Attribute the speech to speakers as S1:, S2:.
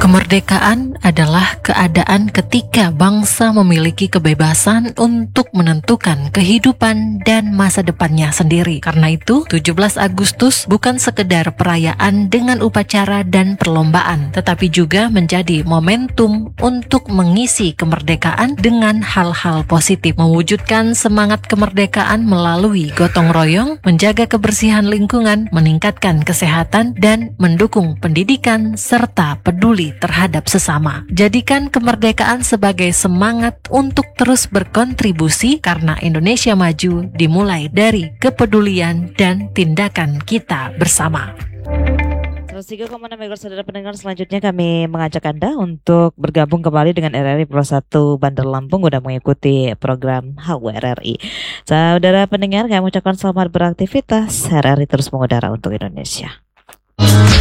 S1: Kemerdekaan adalah keadaan ketika bangsa memiliki kebebasan untuk menentukan kehidupan dan masa depannya sendiri. Karena itu, 17 Agustus bukan sekedar perayaan dengan upacara dan perlombaan, tetapi juga menjadi momentum untuk mengisi kemerdekaan dengan hal-hal positif, mewujudkan semangat kemerdekaan melalui gotong royong, menjaga kebersihan lingkungan, meningkatkan kesehatan, dan mendukung pendidikan serta peduli terhadap sesama. Jadikan kemerdekaan sebagai semangat untuk terus berkontribusi karena Indonesia maju dimulai dari kepedulian dan tindakan kita bersama.
S2: 103,6 MHz saudara pendengar, selanjutnya kami mengajak Anda untuk bergabung kembali dengan RRI Pro 1 Bandar Lampung udah mengikuti program HWRRI. Saudara pendengar, kami ucapkan selamat beraktivitas. RRI terus mengudara untuk Indonesia.